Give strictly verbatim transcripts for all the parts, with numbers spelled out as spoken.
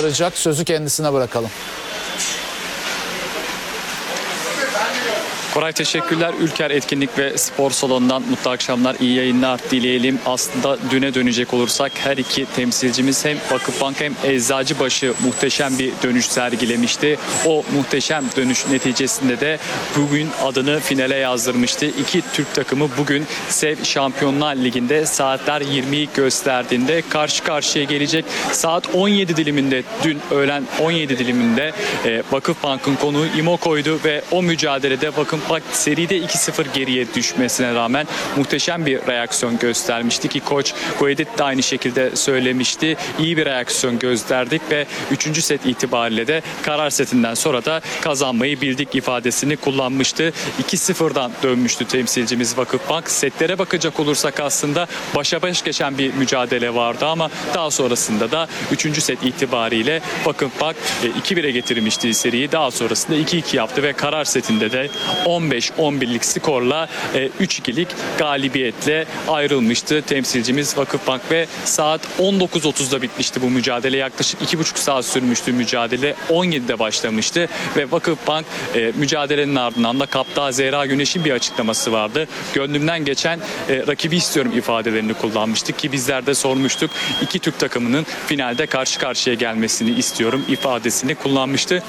aktaracak. Sözü kendisine bırakalım. Koray teşekkürler. Ülker Etkinlik ve Spor Salonu'ndan mutlu akşamlar, iyi yayınlar dileyelim. Aslında düne dönecek olursak her iki temsilcimiz hem Vakıfbank hem Eczacıbaşı muhteşem bir dönüş sergilemişti. O muhteşem dönüş neticesinde de bugün adını finale yazdırmıştı. İki Türk takımı bugün SEV Şampiyonlar Ligi'nde saatler yirmiyi gösterdiğinde karşı karşıya gelecek. Saat on yedi diliminde, dün öğlen on yedi diliminde e, Vakıfbank'ın konuğu İMOKO'ydu ve o mücadelede Vakıfbank seride iki sıfır geriye düşmesine rağmen muhteşem bir reaksiyon göstermişti ki koç Guedet de aynı şekilde söylemişti. İyi bir reaksiyon gösterdik ve üçüncü set itibariyle de karar setinden sonra da kazanmayı bildik ifadesini kullanmıştı. iki sıfırdan dönmüştü temsilcimiz Vakıfbank. Setlere bakacak olursak aslında başa baş geçen bir mücadele vardı ama daha sonrasında da üçüncü set itibariyle Vakıfbank iki bire getirmişti seriyi. Daha sonrasında iki iki yaptı ve karar setinde de on beş on birlik skorla üç ikilik galibiyetle ayrılmıştı temsilcimiz Vakıfbank ve saat on dokuz otuzda bitmişti bu mücadele. Yaklaşık iki buçuk saat sürmüştü mücadele. on yedide başlamıştı ve Vakıfbank e, mücadelenin ardından da kaptan Zehra Güneş'in bir açıklaması vardı. Gönlümden geçen e, rakibi istiyorum ifadelerini kullanmıştık ki bizler de sormuştuk. İki Türk takımının finalde karşı karşıya gelmesini istiyorum ifadesini kullanmıştı.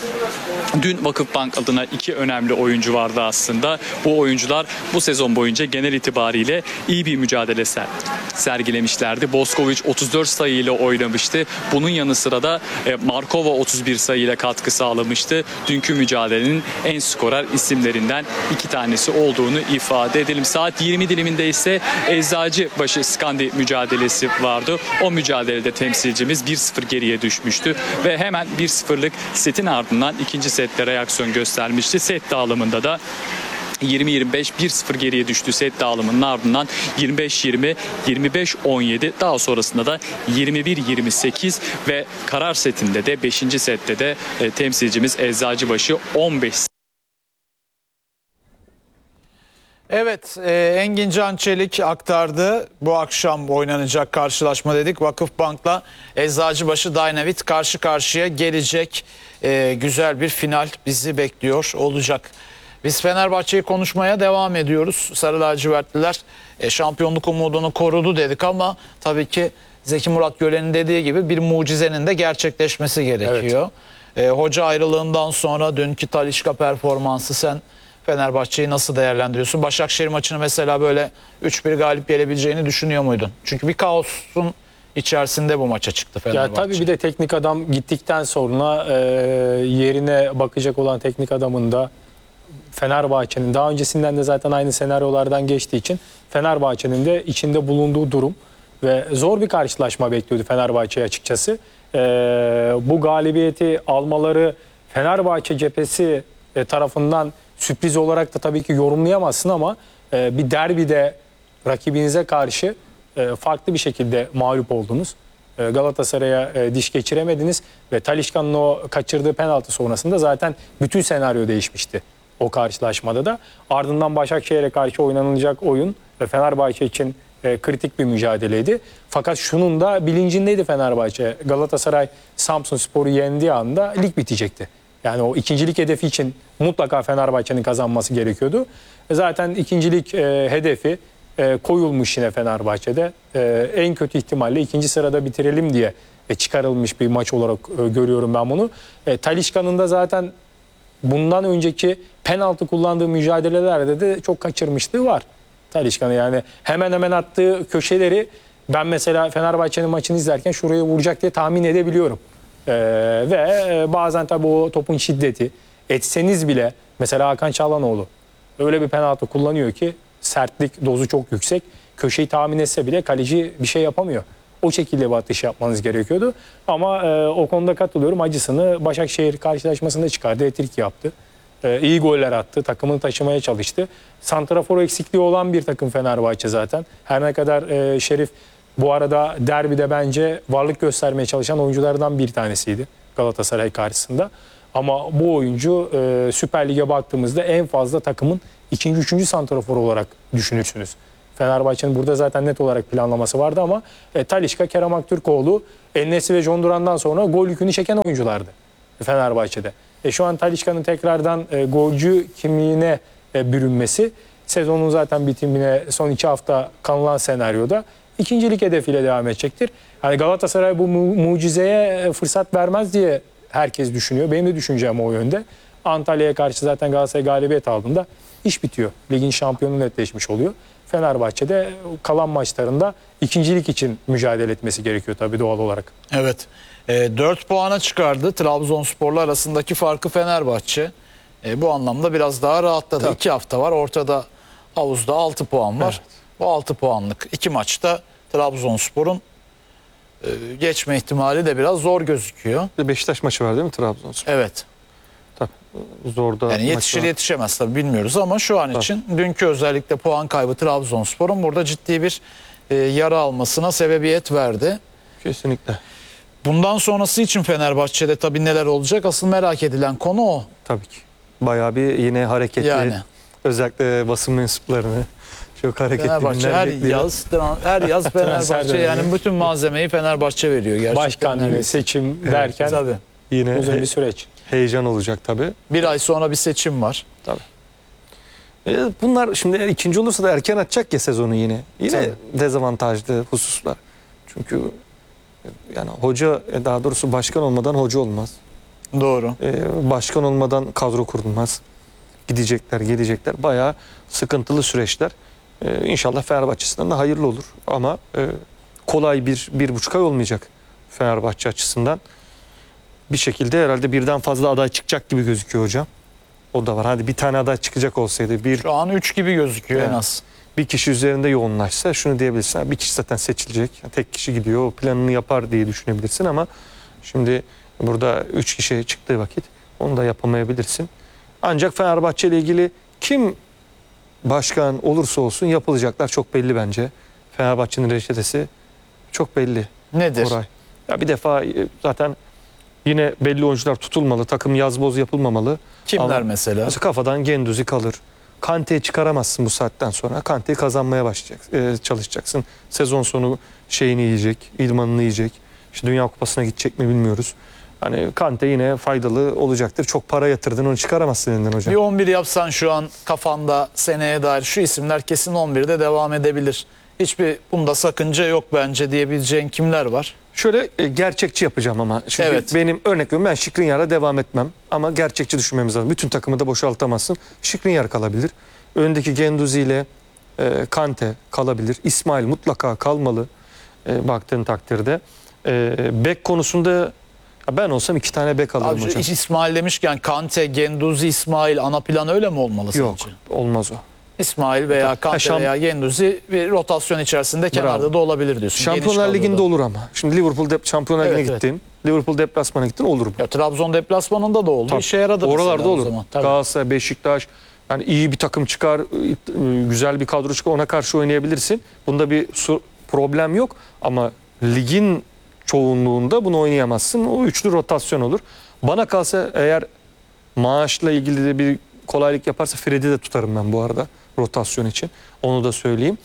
Dün Vakıfbank adına iki önemli oyuncu vardı aslında. Bu oyuncular bu sezon boyunca genel itibariyle iyi bir mücadele ser sergilemişlerdi. Boskovic otuz dört sayıyla oynamıştı. Bunun yanı sıra da Markova otuz bir sayıyla katkı sağlamıştı. Dünkü mücadelenin en skorer isimlerinden iki tanesi olduğunu ifade edelim. Saat yirmi diliminde ise Eczacıbaşı Skandi mücadelesi vardı. O mücadelede temsilcimiz bir sıfır geriye düşmüştü ve hemen bir sıfırlık setin ardından ikinci sette reaksiyon göstermişti. Set dağılımında da yirmi yirmi beş bir sıfır geriye düştü set dağılımının ardından yirmi beş yirmi yirmi beş on yedi daha sonrasında da yirmi bir yirmi sekiz ve karar setinde de beşinci sette de e, temsilcimiz Eczacıbaşı on beş. Evet, e, Engin Can Çelik aktardı. Bu akşam oynanacak karşılaşma dedik. Vakıfbank'la Eczacıbaşı Dynavit karşı karşıya gelecek. E, güzel bir final bizi bekliyor olacak. Biz Fenerbahçe'yi konuşmaya devam ediyoruz. Sarı lacivertliler e, şampiyonluk umudunu korudu dedik ama tabii ki Zeki Murat Gölen'in dediği gibi bir mucizenin de gerçekleşmesi gerekiyor. Evet. E, hoca ayrılığından sonra dünkü Talisca performansı, sen Fenerbahçe'yi nasıl değerlendiriyorsun? Başakşehir maçını mesela böyle üç bir galip gelebileceğini düşünüyor muydun? Çünkü bir kaosun içerisinde bu maça çıktı Fenerbahçe. Ya tabii bir de teknik adam gittikten sonra e, yerine bakacak olan teknik adamın da Fenerbahçe'nin daha öncesinden de zaten aynı senaryolardan geçtiği için Fenerbahçe'nin de içinde bulunduğu durum ve zor bir karşılaşma bekliyordu Fenerbahçe'ye açıkçası. E, bu galibiyeti almaları Fenerbahçe cephesi e, tarafından sürpriz olarak da tabii ki yorumlayamazsın ama e, bir derbide rakibinize karşı e, farklı bir şekilde mağlup oldunuz. E, Galatasaray'a e, diş geçiremediniz ve Talisca'nın o kaçırdığı penaltı sonrasında zaten bütün senaryo değişmişti o karşılaşmada da. Ardından Başakşehir'e karşı oynanılacak oyun ve Fenerbahçe için e, kritik bir mücadeleydi. Fakat şunun da bilincindeydi Fenerbahçe. Galatasaray Samsunspor'u yendiği anda lig bitecekti. Yani o ikincilik hedefi için mutlaka Fenerbahçe'nin kazanması gerekiyordu. E zaten ikincilik e, hedefi e, koyulmuş yine Fenerbahçe'de. E, en kötü ihtimalle ikinci sırada bitirelim diye e, çıkarılmış bir maç olarak e, görüyorum ben bunu. E, Talisca'nın da zaten bundan önceki penaltı kullandığı mücadelelerde de çok kaçırmışlığı var Talisca'nın. Yani hemen hemen attığı köşeleri ben mesela Fenerbahçe'nin maçını izlerken şuraya vuracak diye tahmin edebiliyorum. Ee, ve bazen tabii o topun şiddeti etseniz bile mesela Hakan Çalhanoğlu öyle bir penaltı kullanıyor ki sertlik dozu çok yüksek. Köşeyi tahmin etse bile kaleci bir şey yapamıyor. O şekilde bir atış yapmanız gerekiyordu. Ama e, o konuda katılıyorum. Acısını Başakşehir karşılaşmasında çıkardı. Hat-trick yaptı. E, iyi goller attı. Takımını taşımaya çalıştı. Santrafor eksikliği olan bir takım Fenerbahçe zaten. Her ne kadar e, Şerif bu arada derbide bence varlık göstermeye çalışan oyunculardan bir tanesiydi Galatasaray karşısında. Ama bu oyuncu e, Süper Lig'e baktığımızda en fazla takımın ikinci, üçüncü santrafor olarak düşünürsünüz. Fenerbahçe'nin burada zaten net olarak planlaması vardı ama e, Talisca, Kerem Aktürkoğlu, En-Nesyri ve John Duran'dan sonra gol yükünü çeken oyunculardı Fenerbahçe'de. E, şu an Talisca'nın tekrardan e, golcü kimliğine e, bürünmesi sezonun zaten bitimine son iki hafta kalan senaryoda ikincilik hedefiyle devam edecektir. Yani Galatasaray bu mu- mucizeye fırsat vermez diye herkes düşünüyor. Benim de düşüncem o yönde. Antalya'ya karşı zaten Galatasaray galibiyet aldığında iş bitiyor. Ligin şampiyonu netleşmiş oluyor. Fenerbahçe'de kalan maçlarında ikincilik için mücadele etmesi gerekiyor tabii doğal olarak. Evet. E, dört puana çıkardı Trabzonspor'la arasındaki farkı Fenerbahçe. E, bu anlamda biraz daha rahatladı. Tabii. iki hafta var. Ortada havuzda altı puan var. Evet. Bu altı puanlık iki maçta Trabzonspor'un e, geçme ihtimali de biraz zor gözüküyor. Bir de Beşiktaş maçı var değil mi Trabzonspor? Evet. Tabii. Zorda Yani maç yetişir var. yetişemez tabii bilmiyoruz ama şu an için dünkü özellikle puan kaybı Trabzonspor'un burada ciddi bir e, yara almasına sebebiyet verdi. Kesinlikle. Bundan sonrası için Fenerbahçe'de tabii neler olacak? Asıl merak edilen konu o. Tabii ki. Bayağı bir yine hareketli. Yani. Özellikle basın mensuplarını çok hareketli Fenerbahçe günler her bekliyor. yaz her yaz Fenerbahçe dönemi. yani bütün malzemeyi Fenerbahçe veriyor gerçekten. Başkan, Evet. seçim Evet, derken Tabii. Yine uzun he- bir süreç. heyecan olacak tabii. Bir ay sonra bir seçim var. E, bunlar şimdi ikinci olursa da erken açacak ya sezonu yine. Yine Tabii. dezavantajlı hususlar. Çünkü e, yani hoca e, daha doğrusu başkan olmadan hoca olmaz. Doğru. E, başkan olmadan kadro kurulmaz. Gidecekler, gelecekler. Bayağı sıkıntılı süreçler. E, İnşallah Fenerbahçe açısından da hayırlı olur. Ama e, kolay bir, bir buçuk ay olmayacak Fenerbahçe açısından. Bir şekilde herhalde birden fazla aday çıkacak gibi gözüküyor hocam. O da var. Hadi bir tane aday çıkacak olsaydı, bir Şu an üç gibi gözüküyor Evet. en az. bir kişi üzerinde yoğunlaşsa şunu diyebilirsin. Ha, bir kişi zaten seçilecek. Tek kişi gidiyor. O planını yapar diye düşünebilirsin ama şimdi burada üç kişi çıktığı vakit onu da yapamayabilirsin. Ancak Fenerbahçe ile ilgili kim başkan olursa olsun yapılacaklar çok belli bence. Fenerbahçe'nin reçetesi çok belli. Nedir? Koray. Ya bir defa e, zaten yine belli oyuncular tutulmalı. Takım yazboz yapılmamalı. Kimler Ama- mesela? Mesela kafadan Genduzi kalır. Kante'yi çıkaramazsın bu saatten sonra. Kante'yi kazanmaya başlayacaksın, e, çalışacaksın. Sezon sonu şeyini yiyecek, idmanını yiyecek. İşte Dünya Kupası'na gidecek mi bilmiyoruz. Hani Kante yine faydalı olacaktır. Çok para yatırdın, onu çıkaramazsın elinden hocam. Bir on bir yapsan şu an kafanda seneye dair şu isimler kesin on birde devam edebilir. Hiçbir bunda sakınca yok bence diyebileceğin kimler var? Şöyle e, gerçekçi yapacağım ama. Çünkü Evet. benim örnek veriyorum, ben Skriniar'a devam etmem. Ama gerçekçi düşünmemiz lazım. Bütün takımı da boşaltamazsın. Skriniar kalabilir. Öndeki Genduzi ile e, Kante kalabilir. İsmail mutlaka kalmalı e, baktığın takdirde. E, bek konusunda ya ben olsam iki tane bek alırım Abi şu hocam. iş İsmail demişken Kante, Genduzi, İsmail ana plan öyle mi olmalı Yok, sence? olmaz o. İsmail veya Kante şamp- veya Genduzi bir rotasyon içerisinde kenarda da olabilir diyorsun. Geniş Şampiyonlar kadroda. Ligi'nde olur ama. Şimdi Liverpool dep Şampiyonlar Evet, Ligi'ne evet. gittin. Liverpool deplasmana gittin, olur bu. Ya Trabzon deplasmanında da oldu. Tabii. İşe yaradı mesela Oralarda o olur. zaman. Tabii. Galatasaray, Beşiktaş, yani iyi bir takım çıkar, ıı, güzel bir kadro çıkar, ona karşı oynayabilirsin. Bunda bir su- problem yok ama ligin çoğunluğunda bunu oynayamazsın. O üçlü rotasyon olur. Bana kalsa eğer maaşla ilgili de bir kolaylık yaparsa Fred'i de tutarım ben bu arada rotasyon için. Onu da söyleyeyim.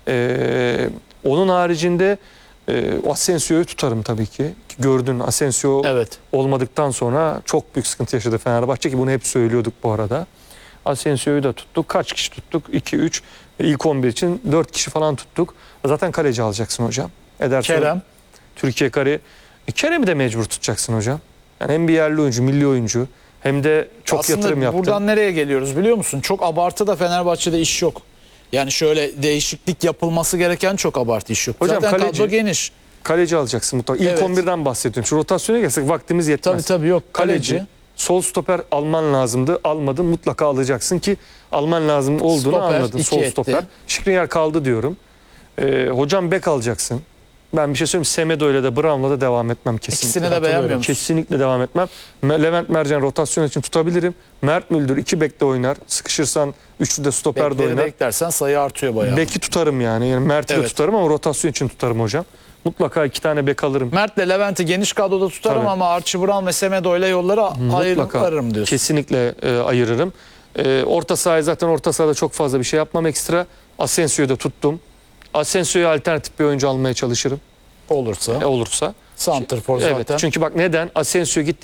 Ee, onun haricinde e, Asensio'yu tutarım tabii ki. Gördün, Asensio Evet. olmadıktan sonra çok büyük sıkıntı yaşadı Fenerbahçe ki bunu hep söylüyorduk bu arada. Asensio'yu da tuttuk. Kaç kişi tuttuk? iki üç. İlk on bir için dört kişi falan tuttuk. Zaten kaleci alacaksın hocam. Ederson, Kerem. Türkiye kare. E, Kerem'i de mecbur tutacaksın hocam. Yani hem bir yerli oyuncu, milli oyuncu hem de çok Aslında yatırım yaptı. buradan nereye geliyoruz biliyor musun? Çok abartı da Fenerbahçe'de iş yok. Yani şöyle değişiklik yapılması gereken çok abartı iş yok. Hocam Zaten kaleci- kadro geniş. Kaleci alacaksın mutlaka. İlk Evet. on birden bahsediyorum. Şu rotasyona gelsek vaktimiz Tabii yetmez. tabii yok. Kaleci, Kaleci. sol stoper alman lazımdı. Almadın, mutlaka alacaksın ki alman lazım olduğunu Stoper, anladın. iki Sol etti. stoper. Skriniar kaldı diyorum. Ee, hocam bek alacaksın. Ben bir şey söyleyeyim, Semedo ile de Brown'la da devam etmem kesinlikle. İkisini de beğenmiyor musun? Kesinlikle devam etmem. Me- Levent Mercan rotasyon için tutabilirim. Mert Müldür iki bekte oynar. Sıkışırsan üçlü de stoper de Bekleri de oynar. eklersen sayı artıyor bayağı. Beki tutarım yani. yani Mert'i de Evet. tutarım ama rotasyon için tutarım hocam. Mutlaka iki tane bek alırım. Mert'le Levent'i geniş kadroda tutarım Tabii. ama Archie Brown ve Semedo ile yolları ayırırım diyorsun. Kesinlikle e, ayırırım. E, orta sahaya zaten orta sahada çok fazla bir şey yapmam ekstra. Asensio'yu da tuttum. Asensio'ya alternatif bir oyuncu almaya çalışırım Olursa. e, olursa. Santrfor zaten. Evet. Çünkü bak neden? Asensio gitti.